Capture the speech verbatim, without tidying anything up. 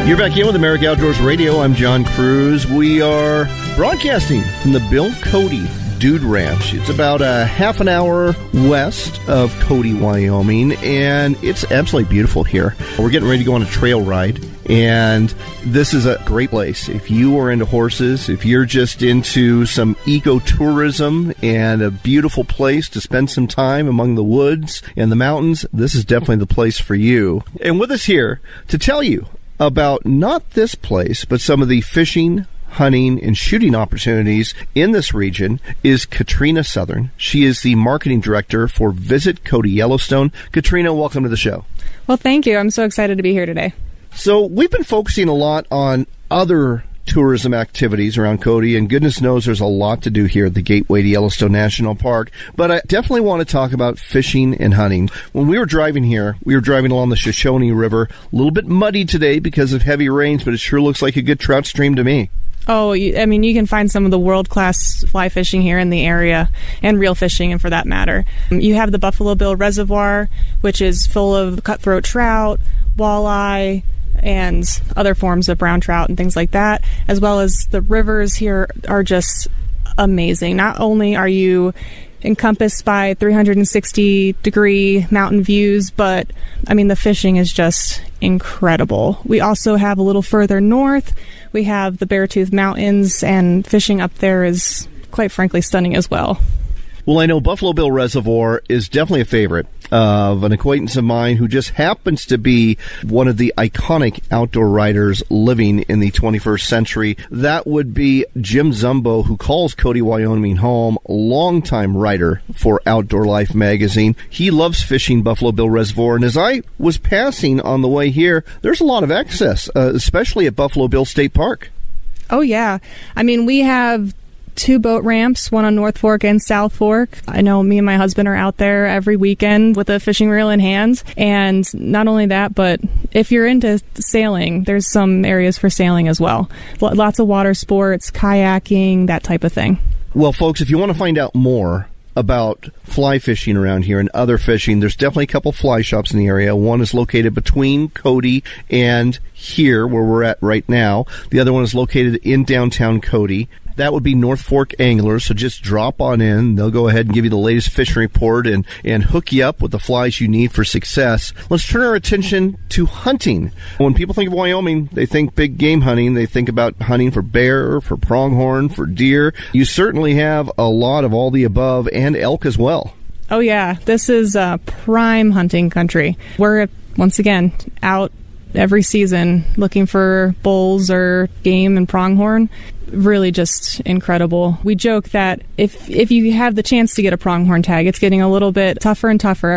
You're back in with America Outdoors Radio. I'm John Cruz. We are broadcasting from the Bill Cody Dude Ranch. It's about a half an hour west of Cody, Wyoming, and it's absolutely beautiful here. We're getting ready to go on a trail ride, and this is a great place. If you are into horses, if you're just into some ecotourism and a beautiful place to spend some time among the woods and the mountains, this is definitely the place for you. And with us here to tell you about not this place, but some of the fishing, hunting, and shooting opportunities in this region is Katrina Southern. She is the marketing director for Visit Cody Yellowstone. Katrina, welcome to the show. Well, thank you. I'm so excited to be here today. So we've been focusing a lot on other tourism activities around Cody, and goodness knows there's a lot to do here at the Gateway to Yellowstone National Park, but I definitely want to talk about fishing and hunting. When we were driving here, we were driving along the Shoshone River, a little bit muddy today because of heavy rains, but it sure looks like a good trout stream to me. Oh, I mean, you can find some of the world-class fly fishing here in the area, and reel fishing, and for that matter. You have the Buffalo Bill Reservoir, which is full of cutthroat trout, walleye, and other forms of brown trout and things like that, as well as the rivers here are just amazing. Not only are you encompassed by three hundred sixty degree mountain views, but I mean, the fishing is just incredible. We also have a little further north, we have the Beartooth Mountains, and fishing up there is quite frankly stunning as well. Well, I know Buffalo Bill Reservoir is definitely a favorite of an acquaintance of mine who just happens to be one of the iconic outdoor writers living in the twenty-first century. That would be Jim Zumbo, who calls Cody, Wyoming home, longtime writer for Outdoor Life magazine. He loves fishing Buffalo Bill Reservoir, and as I was passing on the way here, there's a lot of access, uh, especially at Buffalo Bill State Park. Oh, yeah. I mean, we have two boat ramps, one on North Fork and South Fork. I know me and my husband are out there every weekend with a fishing reel in hand. And not only that, but if you're into sailing, there's some areas for sailing as well. L- lots of water sports, kayaking, that type of thing. Well, folks, if you want to find out more about fly fishing around here and other fishing, there's definitely a couple fly shops in the area. One is located between Cody and here, where we're at right now. The other one is located in downtown Cody. That would be North Fork Anglers, so just drop on in. They'll go ahead and give you the latest fishing report and, and hook you up with the flies you need for success. Let's turn our attention to hunting. When people think of Wyoming, they think big game hunting. They think about hunting for bear, for pronghorn, for deer. You certainly have a lot of all the above, and elk as well. Oh, yeah. This is uh, prime hunting country. We're, once again, out every season looking for bulls or game and pronghorn. Really just incredible. We joke that if if you have the chance to get a pronghorn tag, it's getting a little bit tougher and tougher